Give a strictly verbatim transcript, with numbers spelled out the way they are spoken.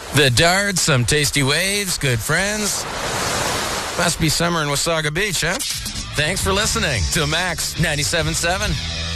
The darts, some tasty waves, good friends. Must be summer in Wasaga Beach, huh? Thanks for listening to Max ninety-seven point seven.